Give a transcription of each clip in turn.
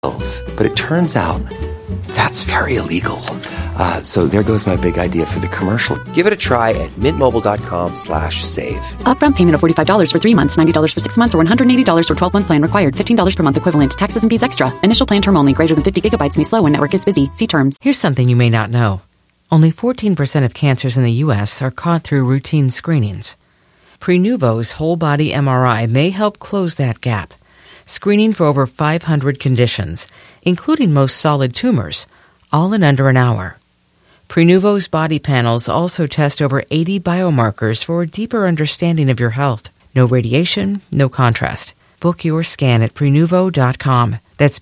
But it turns out that's very illegal. So there goes my big idea for the commercial. Give it a try at mintmobile.com/save. Upfront payment of $45 for 3 months, $90 for 6 months, or $180 for 12-month plan required. $15 per month equivalent. Taxes and fees extra. Initial plan term only. Greater than 50 gigabytes may slow when network is busy. See terms. Here's something you may not know. Only 14% of cancers in the U.S. are caught through routine screenings. Prenuvo's whole-body MRI may help close that gap, screening for over 500 conditions, including most solid tumors, all in under an hour. Prenuvo's body panels also test over 80 biomarkers for a deeper understanding of your health. No radiation, no contrast. Book your scan at Prenuvo.com. That's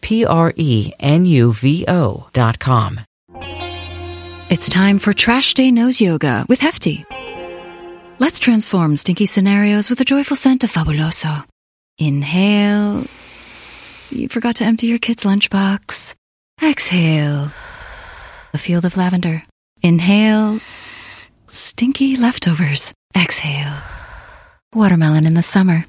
Prenuvo.com. It's time for Trash Day Nose Yoga with Hefty. Let's transform stinky scenarios with the joyful scent of Fabuloso. Inhale. You forgot to empty your kid's lunchbox. Exhale. A field of lavender. Inhale. Stinky leftovers. Exhale. Watermelon in the summer.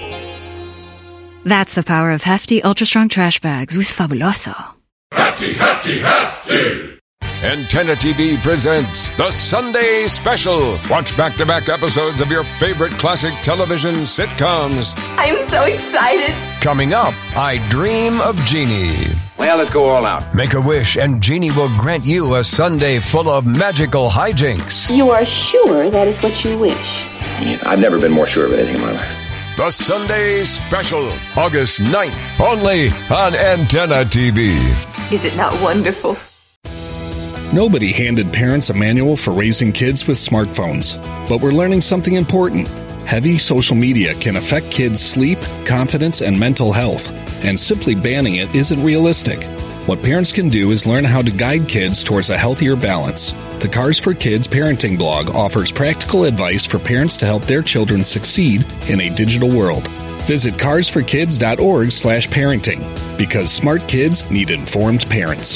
That's the power of Hefty Ultra Strong Trash Bags with Fabuloso. Hefty, Hefty, Hefty! Antenna TV presents The Sunday Special. Watch back-to-back episodes of your favorite classic television sitcoms. I'm so excited. Coming up, I Dream of Jeannie. Well, let's go all out. Make a wish and Jeannie will grant you a Sunday full of magical hijinks. You are sure that is what you wish? I've never been more sure of anything in my life. The Sunday Special, August 9th, only on Antenna TV. Is it not wonderful? Nobody handed parents a manual for raising kids with smartphones, but we're learning something important. Heavy social media can affect kids' sleep, confidence, and mental health, and simply banning it isn't realistic. What parents can do is learn how to guide kids towards a healthier balance. The Cars for Kids parenting blog offers practical advice for parents to help their children succeed in a digital world. Visit carsforkids.org/parenting, because smart kids need informed parents.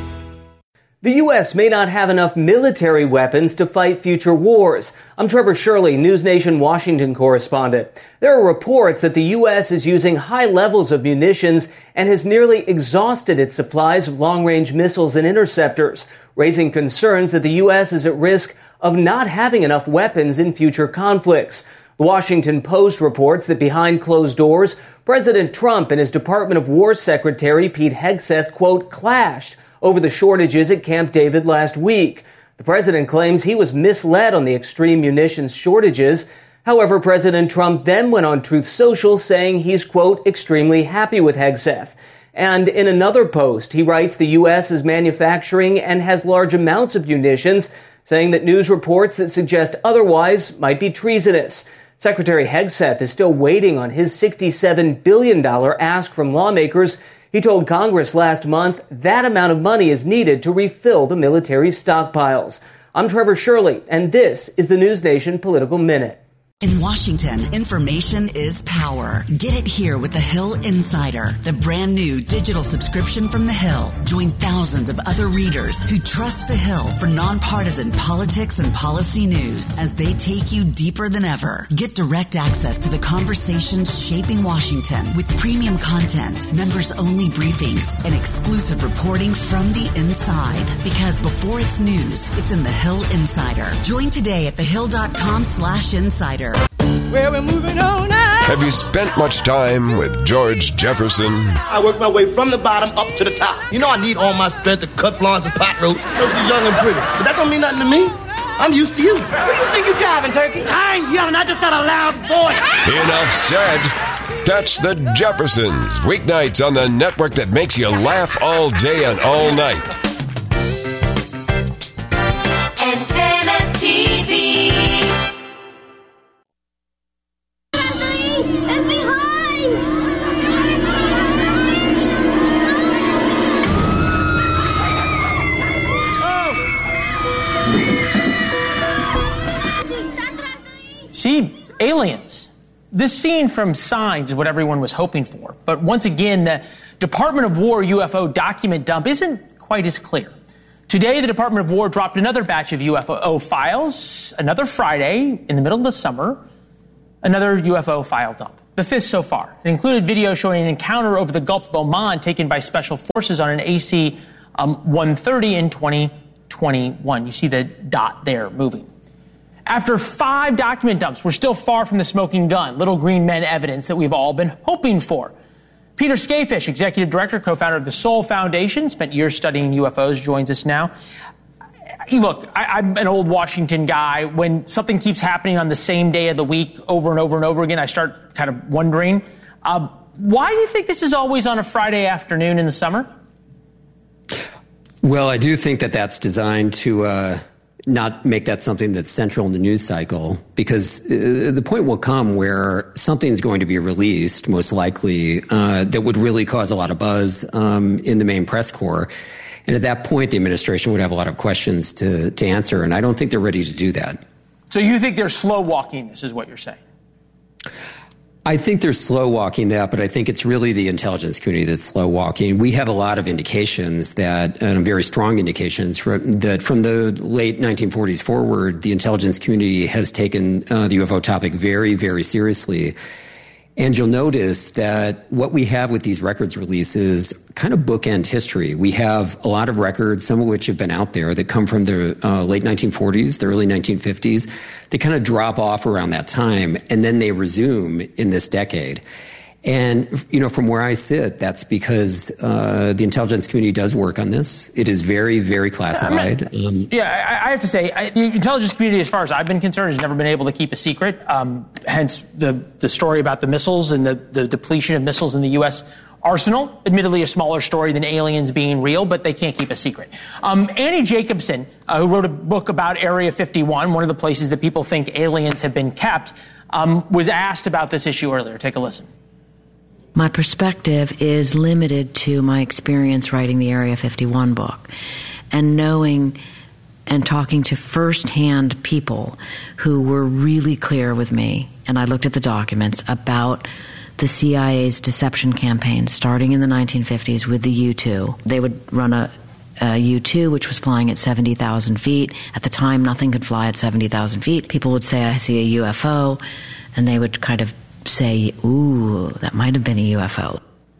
The U.S. may not have enough military weapons to fight future wars. I'm Trevor Shirley, News Nation Washington correspondent. There are reports that the U.S. is using high levels of munitions and has nearly exhausted its supplies of long-range missiles and interceptors, raising concerns that the U.S. is at risk of not having enough weapons in future conflicts. The Washington Post reports that behind closed doors, President Trump and his Department of War Secretary Pete Hegseth, quote, clashed over the shortages at Camp David last week. The president claims he was misled on the extreme munitions shortages. However, President Trump then went on Truth Social saying he's, quote, extremely happy with Hegseth. And in another post, he writes the U.S. is manufacturing and has large amounts of munitions, saying that news reports that suggest otherwise might be treasonous. Secretary Hegseth is still waiting on his $67 billion ask from lawmakers. He told Congress last month that amount of money is needed to refill the military's stockpiles. I'm Trevor Shirley, and this is the News Nation Political Minute. In Washington, information is power. Get it here with The Hill Insider, the brand new digital subscription from The Hill. Join thousands of other readers who trust The Hill for nonpartisan politics and policy news as they take you deeper than ever. Get direct access to the conversations shaping Washington with premium content, members-only briefings, and exclusive reporting from the inside. Because before it's news, it's in The Hill Insider. Join today at thehill.com/insider. Well, we're moving on now. Have you spent much time with George Jefferson? I worked my way from the bottom up to the top. You know I need all my strength to cut Florence's pot roast so she's young and pretty. But that don't mean nothing to me. I'm used to you. Where do you think you're driving, Turkey? I ain't yelling. I just got a loud voice. Enough said. Catch the Jeffersons weeknights on the network that makes you laugh all day and all night. Antenna TV. See, aliens. This scene from Signs is what everyone was hoping for. But once again, the Department of War UFO document dump isn't quite as clear. Today, the Department of War dropped another batch of UFO files, another Friday in the middle of the summer, another UFO file dump. the fifth so far. It included video showing an encounter over the Gulf of Oman taken by special forces on an AC-130 in 2021. You see the dot there moving. After 5 document dumps, we're still far from the smoking gun, little green men evidence that we've all been hoping for. Peter Skafish, executive director, co-founder of the Soul Foundation, spent years studying UFOs, joins us now. Look, I'm an old Washington guy. When something keeps happening on the same day of the week over and over and over again, I start kind of wondering, why do you think this is always on a Friday afternoon in the summer? Well, I do think that that's designed to not make that something that's central in the news cycle, because the point will come where something's going to be released, most likely, that would really cause a lot of buzz in the main press corps. And at that point, the administration would have a lot of questions to answer, and I don't think they're ready to do that. So you think they're slow walking this, is what you're saying? I think they're slow walking that, but I think it's really the intelligence community that's slow walking. We have a lot of indications that, and very strong indications that from the late 1940s forward, the intelligence community has taken the UFO topic very, very seriously. And you'll notice that what we have with these records releases kind of bookend history. We have a lot of records, some of which have been out there, that come from the late 1940s, the early 1950s. They kind of drop off around that time, and then they resume in this decade. And, you know, from where I sit, that's because the intelligence community does work on this. It is very, very classified. I have to say, the intelligence community, as far as I've been concerned, has never been able to keep a secret. Hence the story about the missiles and the depletion of missiles in the U.S. arsenal. Admittedly, a smaller story than aliens being real, but they can't keep a secret. Annie Jacobsen, who wrote a book about Area 51, one of the places that people think aliens have been kept, was asked about this issue earlier. Take a listen. My perspective is limited to my experience writing the Area 51 book and knowing and talking to firsthand people who were really clear with me, and I looked at the documents, about the CIA's deception campaign starting in the 1950s with the U-2. They would run a U-2, which was flying at 70,000 feet. At the time, nothing could fly at 70,000 feet. People would say, I see a UFO, and they would kind of say, ooh, that might have been a UFO.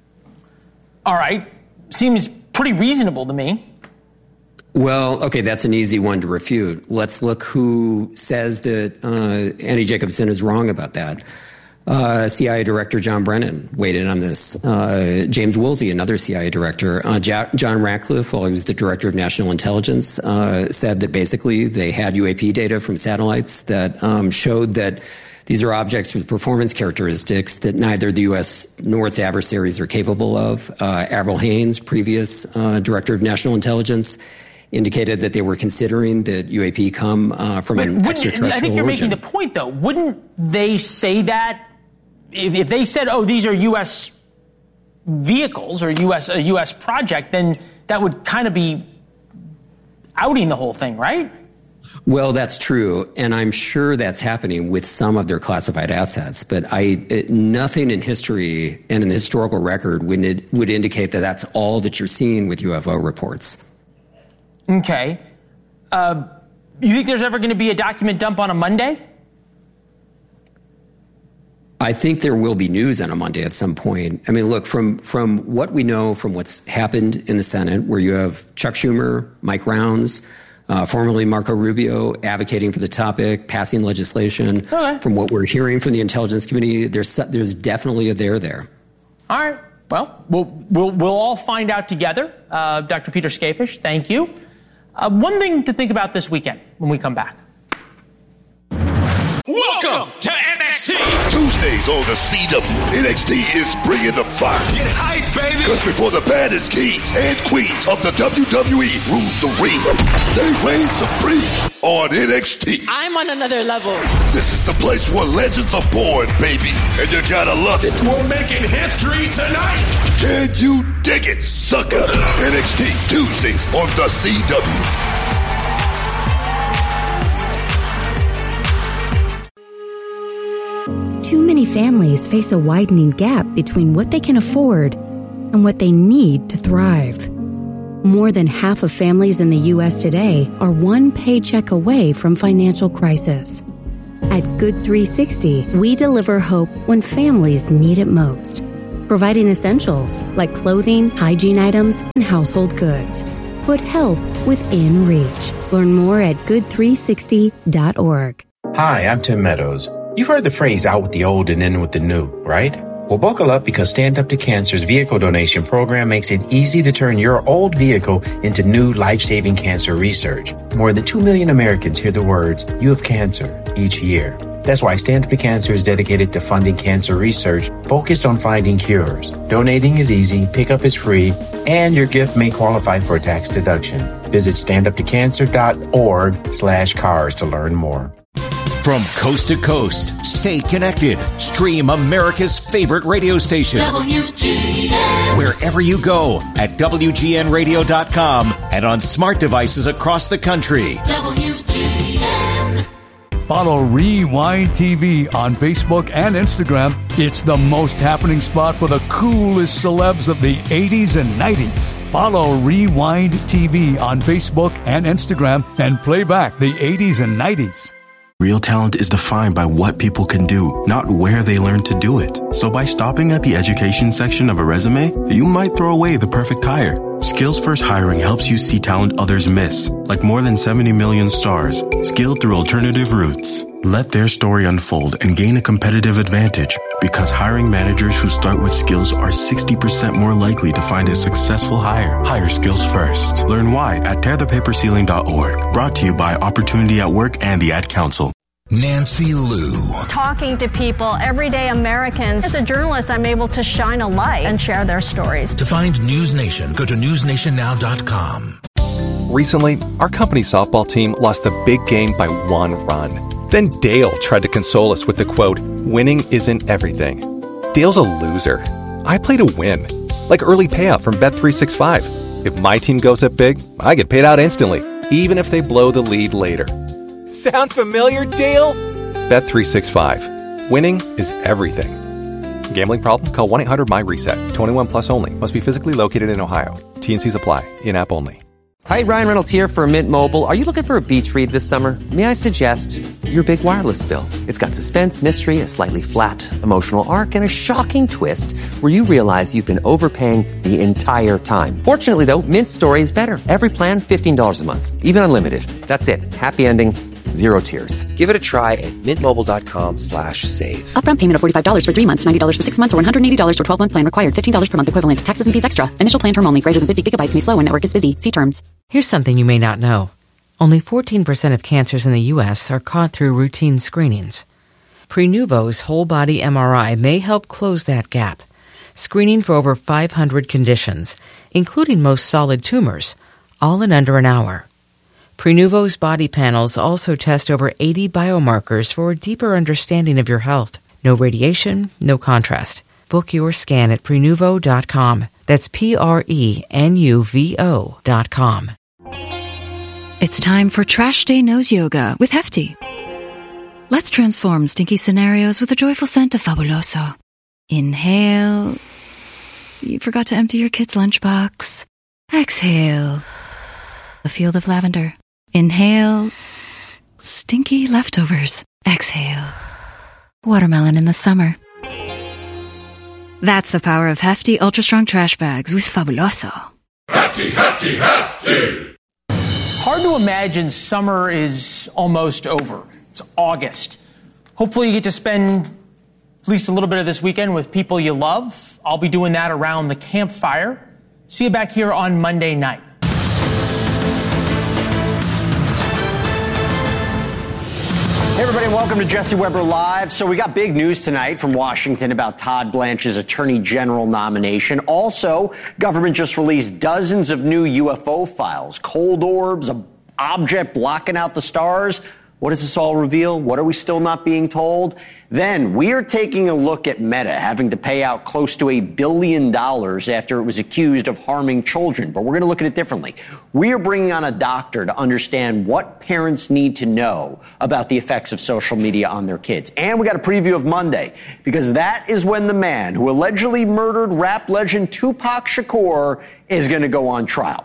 All right. Seems pretty reasonable to me. Well, okay, that's an easy one to refute. Let's look who says that Annie Jacobsen is wrong about that. CIA Director John Brennan weighed in on this. James Woolsey, another CIA director. John Ratcliffe, while he was the Director of National Intelligence, said that basically they had UAP data from satellites that showed that these are objects with performance characteristics that neither the U.S. nor its adversaries are capable of. Avril Haines, previous Director of National Intelligence, indicated that they were considering that UAP come from an extraterrestrial origin. I think you're making the point, though. Wouldn't they say that if they said, oh, these are U.S. vehicles or a U.S. project, then that would kind of be outing the whole thing, right? Well, that's true, and I'm sure that's happening with some of their classified assets, but nothing in history and in the historical record would indicate that that's all that you're seeing with UFO reports. Okay. You think there's ever going to be a document dump on a Monday? I think there will be news on a Monday at some point. I mean, look, from what we know from what's happened in the Senate, where you have Chuck Schumer, Mike Rounds, formerly Marco Rubio, advocating for the topic, passing legislation. Okay. From what we're hearing from the intelligence community, there's definitely a there. All right. Well, we'll all find out together. Dr. Peter Skafish, thank you. One thing to think about this weekend when we come back. Welcome to NXT. Tuesdays on the CW. NXT is bringing the fire. Get hype, baby. Because before the baddest kings and queens of the WWE rule the ring, they reign supreme on NXT. I'm on another level. This is the place where legends are born, baby. And you gotta love it. We're making history tonight. Can you dig it, sucker? NXT Tuesdays on the CW. Too many families face a widening gap between what they can afford and what they need to thrive. More than half of families in the U.S. today are one paycheck away from financial crisis. At Good 360, we deliver hope when families need it most, providing essentials like clothing, hygiene items, and household goods. Put help within reach. Learn more at good360.org. Hi, I'm Tim Meadows. You've heard the phrase out with the old and in with the new, right? Well, buckle up because Stand Up to Cancer's vehicle donation program makes it easy to turn your old vehicle into new life-saving cancer research. More than 2 million Americans hear the words, "You have cancer," each year. That's why Stand Up to Cancer is dedicated to funding cancer research focused on finding cures. Donating is easy, pickup is free, and your gift may qualify for a tax deduction. Visit standuptocancer.org/cars to learn more. From coast to coast, stay connected. Stream America's favorite radio station. WGN. Wherever you go at WGNradio.com and on smart devices across the country. WGN. Follow Rewind TV on Facebook and Instagram. It's the most happening spot for the coolest celebs of the 80s and 90s. Follow Rewind TV on Facebook and Instagram and play back the 80s and 90s. Real talent is defined by what people can do, not where they learn to do it. So by stopping at the education section of a resume, you might throw away the perfect hire. Skills First Hiring helps you see talent others miss, like more than 70 million stars, skilled through alternative routes. Let their story unfold and gain a competitive advantage, because hiring managers who start with skills are 60% more likely to find a successful hire. Hire skills first. Learn why at tearthepaperceiling.org. Brought to you by Opportunity at Work and the Ad Council. Nancy Liu. Talking to people, everyday Americans. As a journalist, I'm able to shine a light and share their stories. To find News Nation, go to newsnationnow.com. Recently, our company's softball team lost the big game by 1 run. Then Dale tried to console us with the quote, "Winning isn't everything." Dale's a loser. I play to win. Like early payout from Bet365. If my team goes up big, I get paid out instantly, even if they blow the lead later. Sound familiar, Dale? Bet365. Winning is everything. Gambling problem? Call 1-800-MY-RESET. 21 plus only. Must be physically located in Ohio. T&Cs apply. In-app only. Hi, Ryan Reynolds here for Mint Mobile. Are you looking for a beach read this summer? May I suggest your big wireless bill? It's got suspense, mystery, a slightly flat emotional arc, and a shocking twist where you realize you've been overpaying the entire time. Fortunately, though, Mint's story is better. Every plan, $15 a month. Even unlimited. That's it. Happy ending. Zero tears. Give it a try at mintmobile.com/save. Upfront payment of $45 for 3 months, $90 for 6 months, or $180 for 12-month plan required. $15 per month equivalent. Taxes and fees extra. Initial plan term only. Greater than 50 gigabytes may slow when network is busy. See terms. Here's something you may not know. Only 14% of cancers in the U.S. are caught through routine screenings. Prenuvo's whole-body MRI may help close that gap, screening for over 500 conditions, including most solid tumors, all in under an hour. Prenuvo's body panels also test over 80 biomarkers for a deeper understanding of your health. No radiation, no contrast. Book your scan at Prenuvo.com. That's Prenuvo.com. It's time for Trash Day Nose Yoga with Hefty. Let's transform stinky scenarios with a joyful scent of Fabuloso. Inhale. You forgot to empty your kid's lunchbox. Exhale. A field of lavender. Inhale. Stinky leftovers. Exhale. Watermelon in the summer. That's the power of Hefty Ultra Strong Trash Bags with Fabuloso. Hefty, hefty, hefty! Hard to imagine summer is almost over. It's August. Hopefully you get to spend at least a little bit of this weekend with people you love. I'll be doing that around the campfire. See you back here on Monday night. Hey everybody, welcome to Jesse Weber Live. So we got big news tonight from Washington about Todd Blanche's Attorney General nomination. Also, government just released dozens of new UFO files, cold orbs, an object blocking out the stars. What does this all reveal? What are we still not being told? Then we are taking a look at Meta having to pay out close to $1 billion after it was accused of harming children. But we're going to look at it differently. We are bringing on a doctor to understand what parents need to know about the effects of social media on their kids. And we got a preview of Monday, because that is when the man who allegedly murdered rap legend Tupac Shakur is going to go on trial.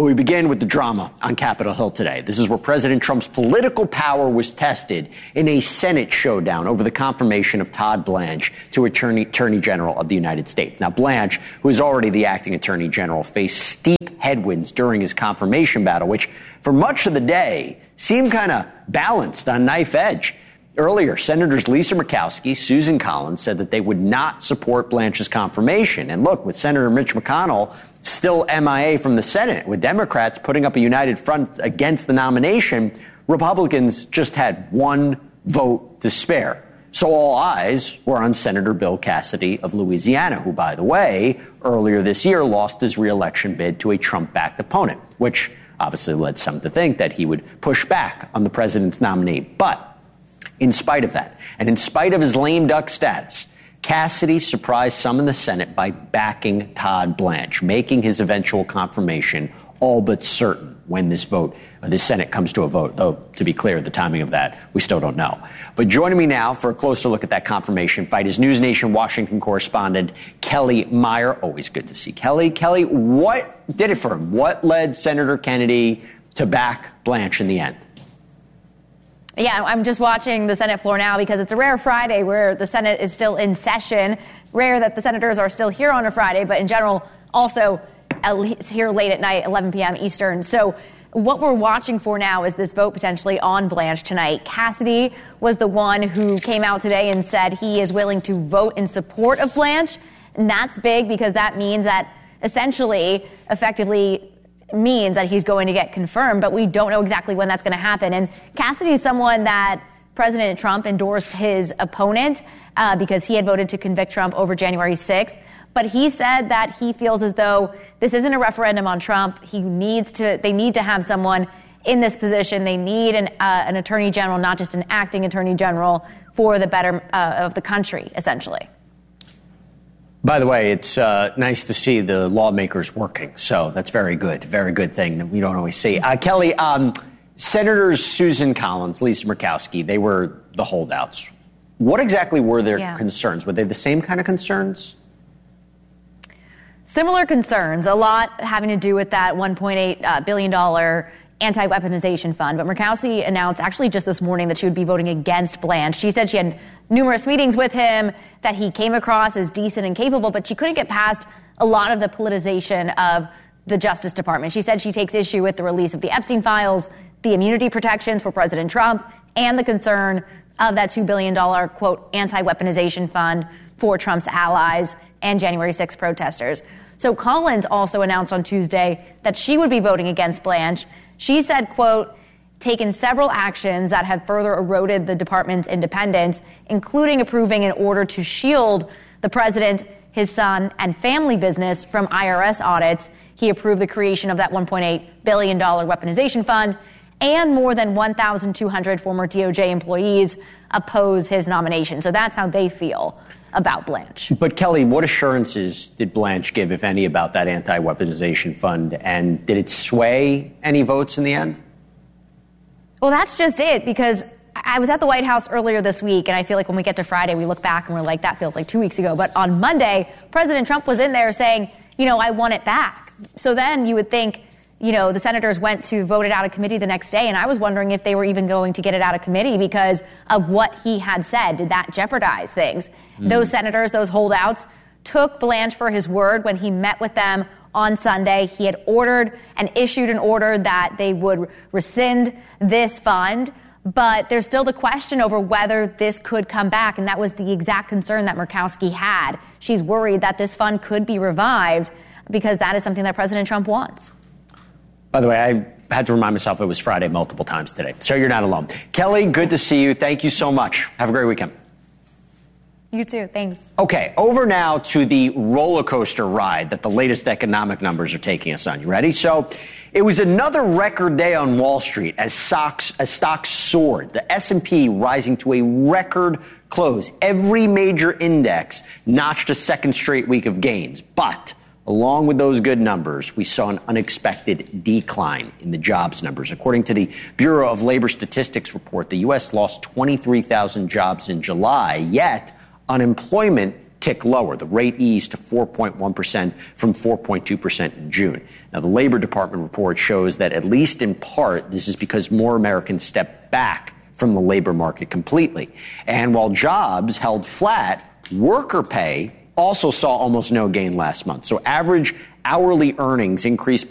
But we begin with the drama on Capitol Hill today. This is where President Trump's political power was tested in a Senate showdown over the confirmation of Todd Blanche to Attorney General of the United States. Now, Blanche, who is already the acting Attorney General, faced steep headwinds during his confirmation battle, which for much of the day seemed kind of balanced on knife edge. Earlier, Senators Lisa Murkowski, Susan Collins said that they would not support Blanche's confirmation. And look, with Senator Mitch McConnell still MIA from the Senate, with Democrats putting up a united front against the nomination, Republicans just had one vote to spare. So all eyes were on Senator Bill Cassidy of Louisiana, who, by the way, earlier this year lost his re-election bid to a Trump-backed opponent, which obviously led some to think that he would push back on the president's nominee. But in spite of that, and in spite of his lame duck status, Cassidy surprised some in the Senate by backing Todd Blanche, making his eventual confirmation all but certain when this Senate comes to a vote. Though, to be clear, the timing of that, we still don't know. But joining me now for a closer look at that confirmation fight is News Nation Washington correspondent Kelly Meyer. Always good to see Kelly. Kelly, what did it for him? What led Senator Kennedy to back Blanche in the end? Yeah, I'm just watching the Senate floor now because it's a rare Friday where the Senate is still in session. Rare that the senators are still here on a Friday, but in general, also here late at night, 11 p.m. Eastern. So what we're watching for now is this vote potentially on Blanche tonight. Cassidy was the one who came out today and said he is willing to vote in support of Blanche. And that's big because that means that effectively means that he's going to get confirmed, but we don't know exactly when that's going to happen. And Cassidy is someone that President Trump endorsed his opponent because he had voted to convict Trump over January 6th. But he said that he feels as though this isn't a referendum on Trump. They need to have someone in this position. They need an attorney general, not just an acting attorney general, for the better of the country, essentially. By the way, it's nice to see the lawmakers working. So that's very good thing that we don't always see. Kelly, Senators Susan Collins, Lisa Murkowski, they were the holdouts. What exactly were their concerns? Were they the same kind of concerns? Similar concerns, a lot having to do with that $1.8 billion anti-weaponization fund. But Murkowski announced actually just this morning that she would be voting against Blanche. She said she had numerous meetings with him, that he came across as decent and capable, but she couldn't get past a lot of the politicization of the Justice Department. She said she takes issue with the release of the Epstein files, the immunity protections for President Trump, and the concern of that $2 billion, quote, anti-weaponization fund for Trump's allies and January 6 protesters. So Collins also announced on Tuesday that she would be voting against Blanche. She said, quote, taken several actions that have further eroded the department's independence, including approving an order to shield the president, his son, and family business from IRS audits. He approved the creation of that $1.8 billion weaponization fund, and more than 1,200 former DOJ employees oppose his nomination. So that's how they feel about Blanche. But Kelly, what assurances did Blanche give, if any, about that anti-weaponization fund? And did it sway any votes in the end? Well, that's just it, because I was at the White House earlier this week, and I feel like when we get to Friday, we look back and we're like, that feels like 2 weeks ago. But on Monday, President Trump was in there saying, I want it back. So then you would think, the senators went to vote it out of committee the next day, and I was wondering if they were even going to get it out of committee because of what he had said. Did that jeopardize things? Those senators, those holdouts, took Blanche for his word when he met with them on Sunday. He had ordered and issued an order that they would rescind this fund, but there's still the question over whether this could come back, and that was the exact concern that Murkowski had. She's worried that this fund could be revived because that is something that President Trump wants. By the way, I had to remind myself it was Friday multiple times today, so you're not alone. Kelly, good to see you. Thank you so much. Have a great weekend. You too. Thanks. Okay, over now to the roller coaster ride that the latest economic numbers are taking us on. You ready? So it was another record day on Wall Street as stocks soared. The S&P rising to a record close. Every major index notched a second straight week of gains. But along with those good numbers, we saw an unexpected decline in the jobs numbers. According to the Bureau of Labor Statistics report, the U.S. lost 23,000 jobs in July, yet unemployment tick lower. The rate eased to 4.1% from 4.2% in June. Now, the Labor Department report shows that at least in part, this is because more Americans stepped back from the labor market completely. And while jobs held flat, worker pay also saw almost no gain last month. So average hourly earnings increased by